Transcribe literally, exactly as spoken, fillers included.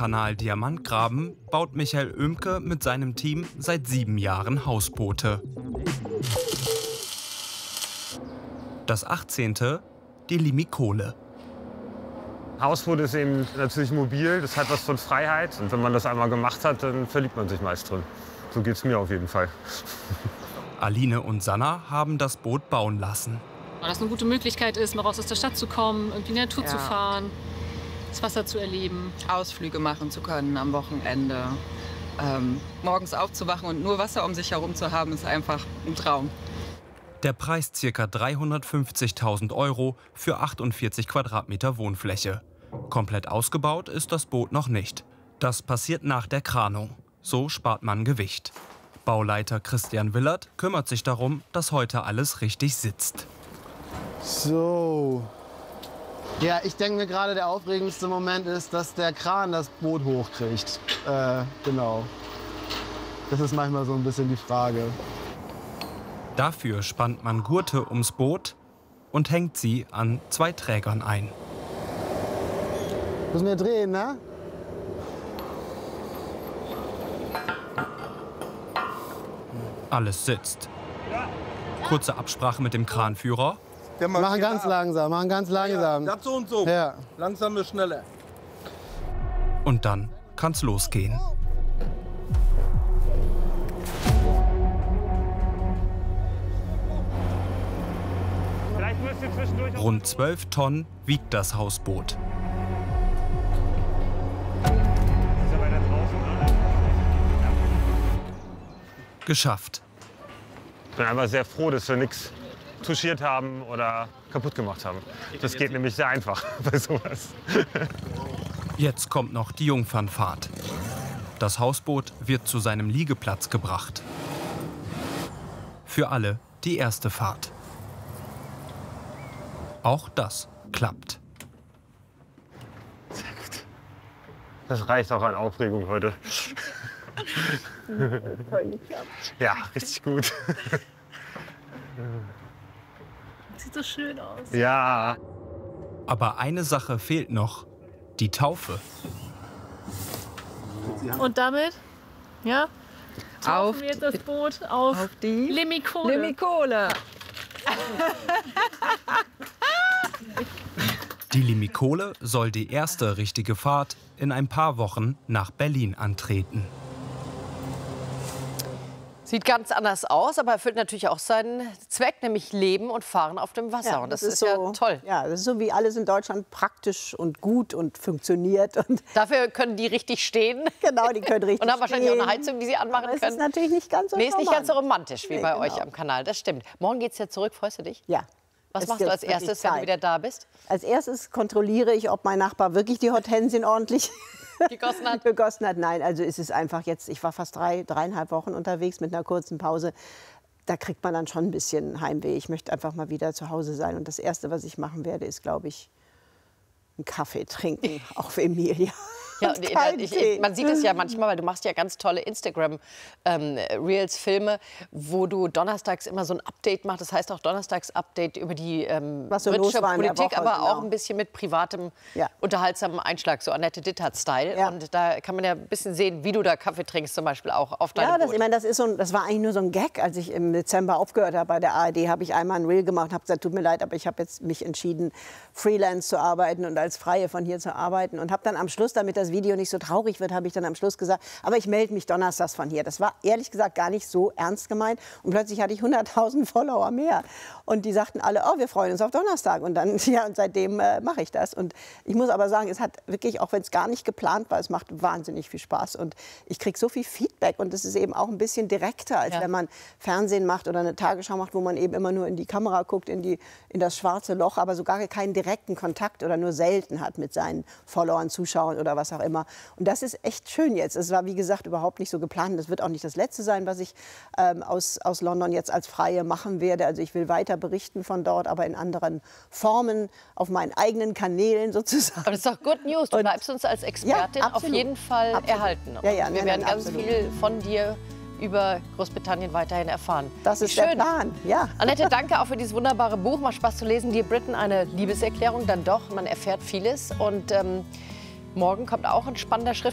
Kanal Diamantgraben baut Michael Oemke mit seinem Team seit sieben Jahren Hausboote. Das achtzehnte, die Limikole. Hausboot ist eben natürlich mobil, das hat was von Freiheit. Und wenn man das einmal gemacht hat, dann verliebt man sich meist drin. So geht es mir auf jeden Fall. Aline und Sanna haben das Boot bauen lassen. Weil das eine gute Möglichkeit ist, mal raus aus der Stadt zu kommen, irgendwie in die Natur Ja. zu fahren, das Wasser zu erleben. Ausflüge machen zu können am Wochenende. Ähm, morgens aufzuwachen und nur Wasser um sich herum zu haben, ist einfach ein Traum. Der Preis ca. dreihundertfünfzigtausend Euro für achtundvierzig Quadratmeter Wohnfläche. Komplett ausgebaut ist das Boot noch nicht. Das passiert nach der Kranung. So spart man Gewicht. Bauleiter Christian Willert kümmert sich darum, dass heute alles richtig sitzt. So. Ja, ich denke mir gerade, der aufregendste Moment ist, dass der Kran das Boot hochkriegt. Äh, genau. Das ist manchmal so ein bisschen die Frage. Dafür spannt man Gurte ums Boot und hängt sie an zwei Trägern ein. Müssen wir drehen, ne? Alles sitzt. Kurze Absprache mit dem Kranführer. Wir machen ganz langsam, machen ganz langsam. Das so und so. Ja. Langsam ist schneller. Und dann kann's losgehen. Vielleicht müsst ihr zwischendurch auch Rund zwölf Tonnen wiegt das Hausboot. Ist er weiter draußen, oder? Geschafft. Ich bin einfach sehr froh, dass wir nichts touchiert haben oder kaputt gemacht haben. Das geht nämlich sehr einfach bei sowas. Jetzt kommt noch die Jungfernfahrt. Das Hausboot wird zu seinem Liegeplatz gebracht. Für alle die erste Fahrt. Auch das klappt. Sehr gut. Das reicht auch an Aufregung heute. Ja, richtig gut. Sieht so schön aus. Ja. Aber eine Sache fehlt noch. Die Taufe. Und damit, ja, taufen Auf wir jetzt das Boot auf, Auf die Limikole. Limikole. Die Limikole soll die erste richtige Fahrt in ein paar Wochen nach Berlin antreten. Sieht ganz anders aus, aber erfüllt natürlich auch seinen Zweck, nämlich Leben und Fahren auf dem Wasser. Ja, und das, das ist, ist ja so- toll. Ja, das ist so wie alles in Deutschland praktisch und gut und funktioniert. Und Dafür können die richtig stehen. genau, die können richtig Und haben wahrscheinlich auch eine stehen. Heizung, die sie anmachen Aber es können. ist natürlich nicht ganz so Nee, ist nicht charmant. ganz so romantisch wie Nee, bei genau. euch am Kanal. Das stimmt. Morgen geht's ja zurück. Freust du dich? Ja. Was Es machst du wird als wirklich erstes, wenn du Zeit. wieder da bist? Als erstes kontrolliere ich, ob mein Nachbar wirklich die Hortensien ordentlich Gegossen hat? gegossen hat. Nein, also ist es einfach jetzt, ich war fast drei, dreieinhalb Wochen unterwegs mit einer kurzen Pause. Da kriegt man dann schon ein bisschen Heimweh. Ich möchte einfach mal wieder zu Hause sein. Und das Erste, was ich machen werde, ist, glaube ich, einen Kaffee trinken, auch für Emilia. Ja, Und und keinen ich, Tee. ich, man sieht es ja manchmal, weil du machst ja ganz tolle Instagram-Reels, Filme, wo du donnerstags immer so ein Update machst. Das heißt auch Donnerstags-Update über die ähm, Was so los britische war in der Politik, Woche, aber auch genau. ein bisschen mit privatem, Ja. unterhaltsamem Einschlag, so Annette Dittert-Style. Ja. Und da kann man ja ein bisschen sehen, wie du da Kaffee trinkst, zum Beispiel auch auf deinem Ja, das, Boot. ich meine, das, ist so ein, das war eigentlich nur so ein Gag. Als ich im Dezember aufgehört habe bei der A R D, habe ich einmal ein Reel gemacht und habe gesagt, tut mir leid, aber ich habe jetzt mich entschieden, Freelance zu arbeiten und als Freie von hier zu arbeiten. Und habe dann am Schluss, damit das Video nicht so traurig wird, habe ich dann am Schluss gesagt, aber ich melde mich donnerstags von hier. Das war ehrlich gesagt gar nicht so ernst gemeint. Und plötzlich hatte ich hunderttausend Follower mehr. Und die sagten alle, oh, wir freuen uns auf Donnerstag. Und dann, ja, und seitdem äh, mache ich das. Und ich muss aber sagen, es hat wirklich, auch wenn es gar nicht geplant war, es macht wahnsinnig viel Spaß. Und ich kriege so viel Feedback. Und es ist eben auch ein bisschen direkter, als Ja. wenn man Fernsehen macht oder eine Tagesschau macht, wo man eben immer nur in die Kamera guckt, in, die, in das schwarze Loch, aber sogar keinen direkten Kontakt oder nur selten hat mit seinen Followern, Zuschauern oder was auch immer. Und das ist echt schön jetzt. Es war, wie gesagt, überhaupt nicht so geplant. Das wird auch nicht das Letzte sein, was ich ähm, aus, aus London jetzt als Freie machen werde. Also ich will weiter berichten von dort, aber in anderen Formen, auf meinen eigenen Kanälen sozusagen. Aber das ist doch Good News. Du Und- bleibst uns als Expertin Ja, auf absolut. jeden Fall Absolut. erhalten. Ja, ja, Und wir nein, werden nein, ganz absolut. viel von dir über Großbritannien weiterhin erfahren. Das ist Wie der schön. Plan, ja. Annette, danke auch für dieses wunderbare Buch. Macht Spaß zu lesen. Dear Britain, eine Liebeserklärung. Dann doch, man erfährt vieles. Und ähm, morgen kommt auch ein spannender Schrift.